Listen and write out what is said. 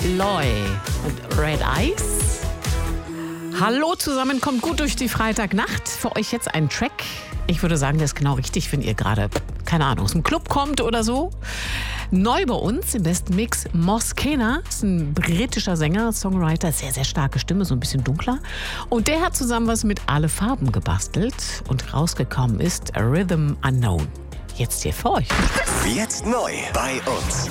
Loy und Red Eyes. Hallo zusammen, kommt gut durch die Freitagnacht. Für euch jetzt ein Track. Ich würde sagen, der ist genau richtig, wenn ihr gerade, keine Ahnung, aus dem Club kommt oder so. Neu bei uns im besten Mix Moskena, ist ein britischer Sänger, Songwriter, sehr, sehr starke Stimme, so ein bisschen dunkler. Und der hat zusammen was mit Alle Farben gebastelt und rausgekommen ist A Rhythm Unknown. Jetzt hier für euch. Jetzt neu bei uns.